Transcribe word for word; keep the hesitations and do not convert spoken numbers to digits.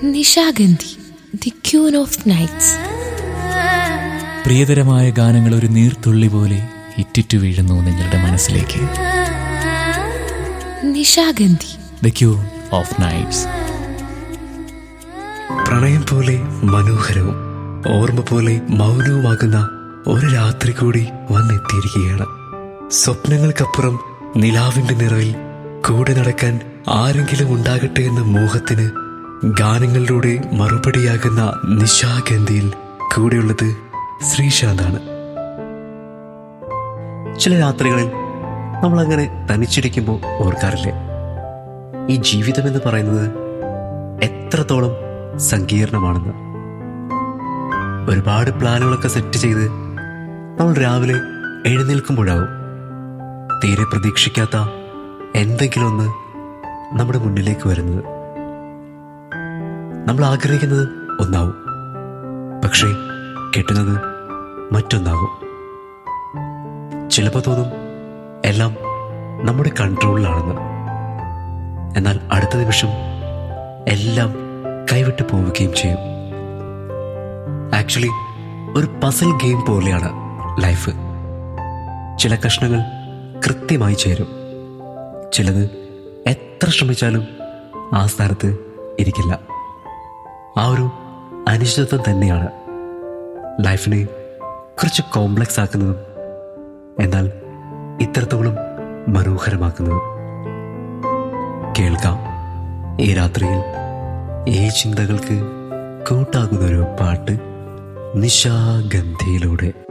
Nishagandhi, the queen of nights. പ്രിയതരമായ ഗാനങ്ങൾ ഒരു നീർത്തുള്ളി പോലെ ഇറ്റിറ്റു വീഴുന്നു നിങ്ങളുടെ മനസ്സിലേക്ക്. Nishagandhi, the queen of nights. പ്രണയം പോലെ മനോഹരവും ഓർമ്മ പോലെ മൗനവുമാകുന്ന ഒരു രാത്രി കൂടി വന്നെത്തിയിരിക്കുകയാണ്. സ്വപ്നങ്ങൾക്കപ്പുറം നിലാവിന്റെ നിറവിൽ കൂടെ നടക്കാൻ ആരെങ്കിലും ഉണ്ടാകട്ടെ എന്ന മോഹത്തിന് ഗാനങ്ങളിലൂടെ മറുപടിയാകുന്ന നിശാഗന്ധിയിൽ കൂടെയുള്ളത് ശ്രീശാന്താണ്. ചില രാത്രികളിൽ നമ്മളങ്ങനെ തനിച്ചിരിക്കുമ്പോൾ ഓർക്കാറില്ലേ, ഈ ജീവിതമെന്ന് പറയുന്നത് എത്രത്തോളം സങ്കീർണമാണെന്ന്. ഒരുപാട് പ്ലാനുകളൊക്കെ സെറ്റ് ചെയ്ത് നമ്മൾ രാവിലെ എഴുന്നേൽക്കുമ്പോഴാവും തീരെ പ്രതീക്ഷിക്കാത്ത എന്തെങ്കിലും ഒന്ന് നമ്മുടെ മുന്നിലേക്ക് വരുന്നത്. നമ്മൾ ആഗ്രഹിക്കുന്നത് ഒന്നാവും, പക്ഷേ കിട്ടുന്നത് മറ്റൊന്നാകും. ചിലപ്പോൾ തോന്നും എല്ലാം നമ്മുടെ കൺട്രോളിലാണെന്ന്. എന്നാൽ അടുത്ത നിമിഷം എല്ലാം കൈവിട്ട് പോവുകയും ചെയ്യും. ആക്ച്വലി ഒരു പസിൽ ഗെയിം പോലെയാണ് ലൈഫ്. ചില കഷ്ണങ്ങൾ കൃത്യമായി ചേരും, ചിലത് എത്ര ശ്രമിച്ചാലും ആ സ്ഥാനത്ത് ഇരിക്കില്ല. ആ ഒരു അനിശ്ചിതത്വം തന്നെയാണ് ലൈഫിനെ കുറച്ച് കോംപ്ലക്സ് ആക്കുന്നതും എന്നാൽ ഇത്രത്തോളം മനോഹരമാക്കുന്നതും. കേൾക്കാം ഈ രാത്രിയിൽ ഈ ചിന്തകൾക്ക് കൂട്ടാകുന്നൊരു പാട്ട് നിശാഗന്ധിയിലൂടെ.